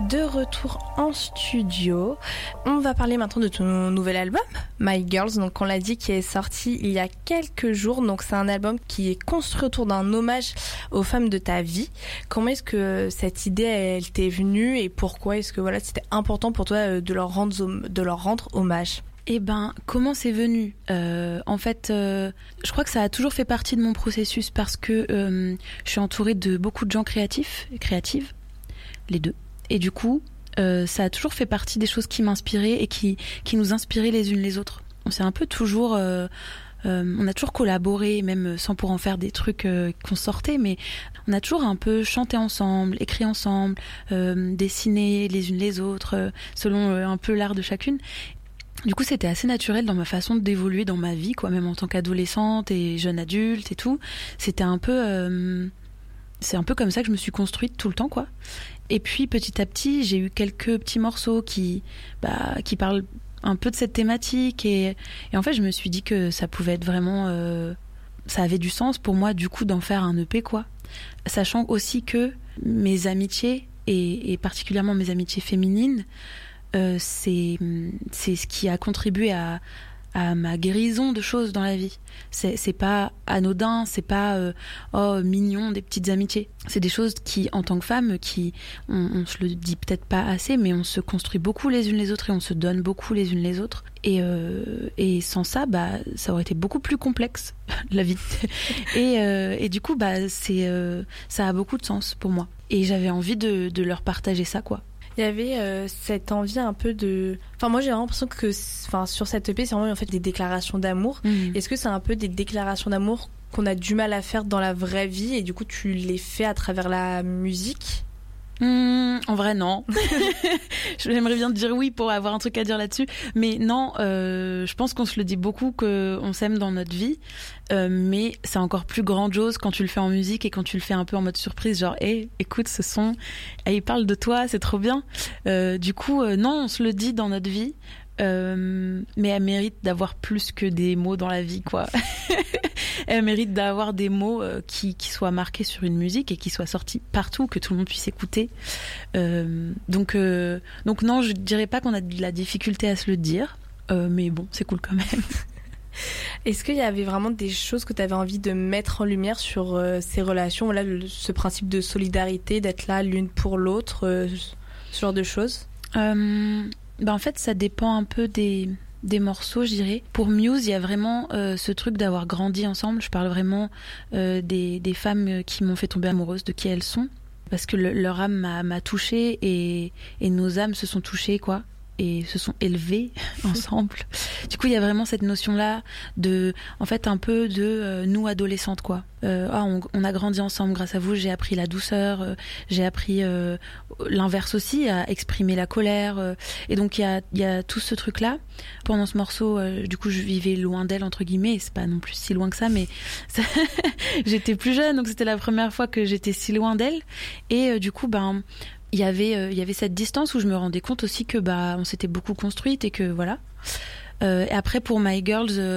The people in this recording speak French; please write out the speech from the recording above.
De retour en studio, on va parler maintenant de ton nouvel album, My Girls, donc on l'a dit, qui est sorti il y a quelques jours. Donc c'est un album qui est construit autour d'un hommage aux femmes de ta vie. Comment est-ce que cette idée elle t'est venue et pourquoi est-ce que voilà c'était important pour toi de leur rendre hommage? Eh ben, comment c'est venu ? En fait, je crois que ça a toujours fait partie de mon processus parce que je suis entourée de beaucoup de gens créatives, les deux. Et du coup, ça a toujours fait partie des choses qui m'inspiraient et qui nous inspiraient les unes les autres. On s'est un peu toujours... on a toujours collaboré, même sans pour en faire des trucs qu'on sortait, mais on a toujours un peu chanté ensemble, écrit ensemble, dessiné les unes les autres, selon un peu l'art de chacune. Du coup, c'était assez naturel dans ma façon d'évoluer dans ma vie, quoi, même en tant qu'adolescente et jeune adulte et tout. C'était un peu... c'est un peu comme ça que je me suis construite tout le temps, quoi. Et puis, petit à petit, j'ai eu quelques petits morceaux qui parlent un peu de cette thématique. Et en fait, je me suis dit que ça pouvait être vraiment... ça avait du sens pour moi, du coup, d'en faire un EP, quoi. Sachant aussi que mes amitiés, et particulièrement mes amitiés féminines, c'est ce qui a contribué à ma guérison de choses dans la vie. C'est pas anodin, c'est pas mignon, des petites amitiés. C'est des choses qui, en tant que femme, on se le dit peut-être pas assez, mais on se construit beaucoup les unes les autres et on se donne beaucoup les unes les autres. Et sans ça, ça aurait été beaucoup plus complexe, la vie. Et du coup, ça a beaucoup de sens pour moi. Et j'avais envie de leur partager ça, quoi. Il y avait cette envie un peu de... Enfin, moi, j'ai l'impression que sur cette EP, c'est vraiment en fait des déclarations d'amour. Est-ce que c'est un peu des déclarations d'amour qu'on a du mal à faire dans la vraie vie et du coup, tu les fais à travers la musique ? En vrai, non. J'aimerais bien te dire oui pour avoir un truc à dire là-dessus. Mais non, je pense qu'on se le dit beaucoup, qu'on s'aime dans notre vie. Mais c'est encore plus grandiose quand tu le fais en musique et quand tu le fais un peu en mode surprise. Genre, hey, écoute ce son, il parle de toi, c'est trop bien. Du coup, non, on se le dit dans notre vie. Mais elle mérite d'avoir plus que des mots dans la vie, quoi. Elle mérite d'avoir des mots qui soient marqués sur une musique et qui soient sortis partout, que tout le monde puisse écouter. Donc non, je dirais pas qu'on a de la difficulté à se le dire, mais bon, c'est cool quand même. Est-ce qu'il y avait vraiment des choses que tu avais envie de mettre en lumière sur ces relations, voilà, ce principe de solidarité, d'être là l'une pour l'autre, ce genre de choses? En fait, ça dépend un peu des morceaux, je dirais. Pour Muse, il y a vraiment ce truc d'avoir grandi ensemble. Je parle vraiment des femmes qui m'ont fait tomber amoureuse de qui elles sont. Parce que leur âme m'a touchée et nos âmes se sont touchées, quoi. Et se sont élevées ensemble. Du coup, il y a vraiment cette notion-là en fait, un peu de nous adolescentes, quoi. On a grandi ensemble grâce à vous, j'ai appris la douceur, j'ai appris l'inverse aussi, à exprimer la colère. Et donc, il y a tout ce truc-là. Pendant ce morceau, du coup, je vivais loin d'elle, entre guillemets. C'est pas non plus si loin que ça, mais j'étais plus jeune, donc c'était la première fois que j'étais si loin d'elle. Et du coup, il y avait cette distance où je me rendais compte aussi que on s'était beaucoup construite et que voilà. Et après pour My Girls,